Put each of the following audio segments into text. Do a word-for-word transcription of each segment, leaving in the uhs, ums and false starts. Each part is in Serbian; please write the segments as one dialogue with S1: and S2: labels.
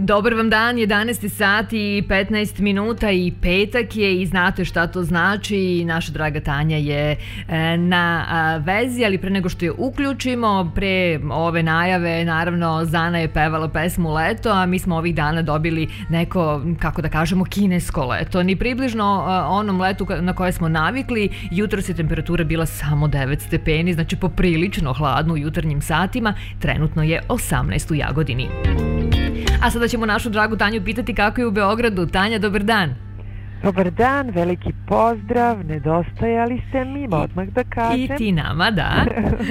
S1: Dobar vam dan, jedanaest sati i petnaest minuta i petak je i znate šta to znači. Naša draga Tanja je na vezi, ali pre nego što je uključimo, pre ove najave, naravno Zana je pevala pesmu Leto, a mi smo ovih dana dobili neko, kako da kažemo, kinesko leto. Ni približno onom letu na koje smo navikli. Jutros je temperatura bila samo devet stepeni, znači poprilično hladno u jutarnjim satima. Trenutno je osamnaest u Jagodini. A sada ćemo našu dragu Tanju pitati kako je u Beogradu. Tanja, dobar dan.
S2: Dobar dan, veliki pozdrav, nedostajali ste mi, odmah da kažem.
S1: I ti nama, da.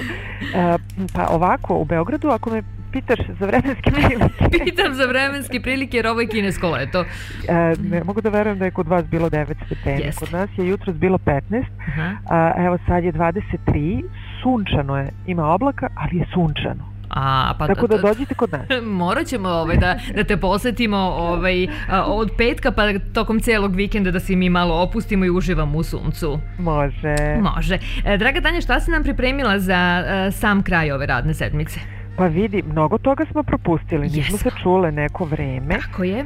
S2: Pa ovako, u Beogradu, ako me pitaš za vremenske prilike...
S1: Pitam za vremenske prilike jer ovo je kinesko leto.
S2: Ne mogu da verujem da je kod vas bilo devet stepeni. Kod nas je jutros bilo petnaest, evo sad je dvadeset tri, sunčano je, ima oblaka, ali je sunčano.
S1: A, pa
S2: tako da dođite kod nas.
S1: Morat ćemo ovaj, da, da te posetimo ovaj, od petka pa tokom cijelog vikenda da se mi malo opustimo i uživamo u suncu.
S2: Može.
S1: Može. Draga Tanja, šta si nam pripremila za uh, sam kraj ove radne sedmice?
S2: Pa vidi, mnogo toga smo propustili, nismo se čule neko vreme.
S1: Tako je.
S2: E,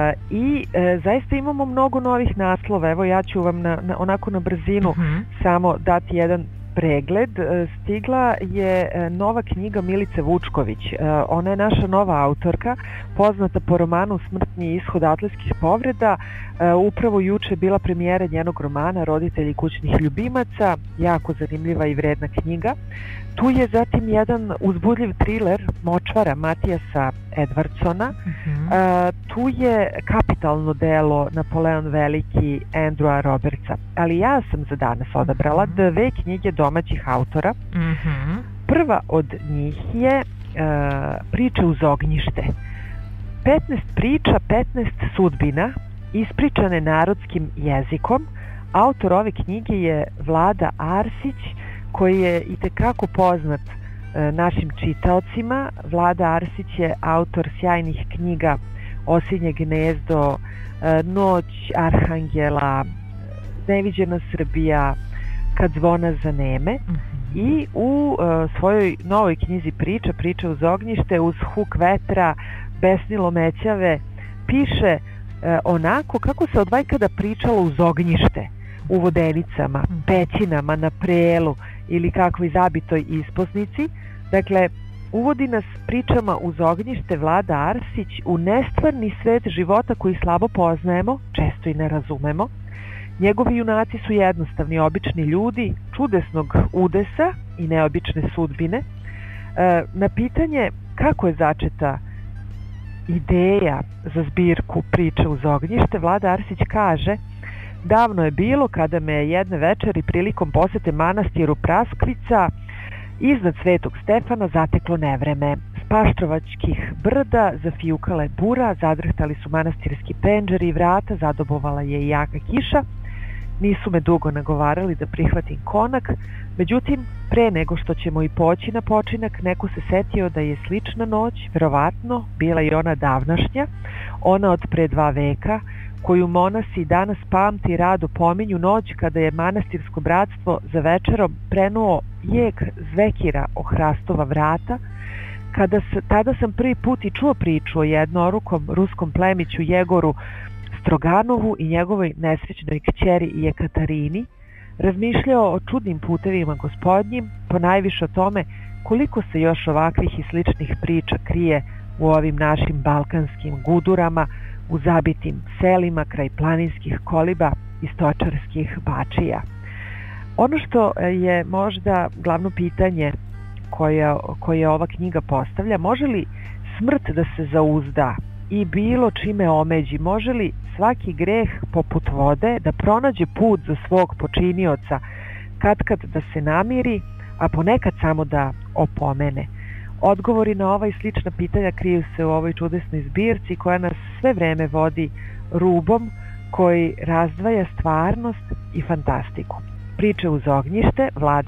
S2: I e, zaista imamo mnogo novih naslova. Evo ja ću vam na, na, onako na brzinu uh-huh. samo dati jedan pregled. Stigla je nova knjiga Milice Vučković. Ona je naša nova autorka, poznata po romanu Smrtni ishod atletskih povreda. Upravo juče je bila premijera njenog romana Roditelji kućnih ljubimaca, jako zanimljiva i vredna knjiga. Tu je zatim jedan uzbudljiv triler Močvara Matijasa Edvardsona. Uh-huh. Tu je kapitalno delo Napoleon Veliki Andrewa Robertsa. Ali ja sam za danas odabrala uh-huh. dve knjige domaćih autora. Uh-huh. Prva od njih je uh, Priče uz ognjište. petnaest priča, petnaest sudbina, ispričane narodskim jezikom. Autor ove knjige je Vlada Arsić, koji je itekako poznat e, našim čitaocima. Vlada Arsić je autor sjajnih knjiga Osinje gnezdo, e, Noć Arhangela, Neviđena Srbija, Kad zvona zaneme. Mm-hmm. I u e, svojoj novoj knjizi Priča, Priča uz ognjište, uz huk vetra, besnilo mećave, piše e, onako kako se od vajkada pričalo uz ognjište, u vodenicama, pećinama, na prelu ili kakvoj zabitoj ispoznici. Dakle, uvodi nas pričama uz ognjište Vlada Arsić u nestvarni svet života koji slabo poznajemo, često i ne razumemo. Njegovi junaci su jednostavni, obični ljudi, čudesnog udesa i neobične sudbine. E, na pitanje kako je začeta ideja za zbirku Priče uz ognjište, Vlada Arsić kaže: davno je bilo kada me jedne večeri prilikom posete manastiru Praskvica iznad Svetog Stefana zateklo nevreme. S Paštrovačkih brda zafijukala bura, zadrhtali su manastirski penđeri i vrata, zadobovala je i jaka kiša. Nisu me dugo nagovarali da prihvatim konak, međutim, pre nego što ćemo i poći na počinak, neko se setio da je slična noć, verovatno, bila i ona davnašnja, ona od pre dva veka, koju monasi danas pamti i rado pominju, noć kada je manastirsko bratstvo za večerom prenuo jek zvekira o hrastova vrata, kada s, tada sam prvi put i čuo priču o jednorukom ruskom plemiću Jegoru Stroganovu i njegovoj nesrećnoj kćeri Jekatarini, razmišljao o čudnim putevima gospodnjim, ponajviše o tome koliko se još ovakvih i sličnih priča krije u ovim našim balkanskim gudurama, u zabitim selima kraj planinskih koliba i stočarskih bačija. Ono što je možda glavno pitanje koje, koje ova knjiga postavlja, može li smrt da se zauzda i bilo čime omeđi, može li svaki greh poput vode da pronađe put za svog počinioca, katkad da se namiri, a ponekad samo da opomene. Odgovori na ova i slična pitanja kriju se u ovoj čudesnoj zbirci koja nas sve vreme vodi rubom koji razdvaja stvarnost i fantastiku. Priče uz ognjište, Vlada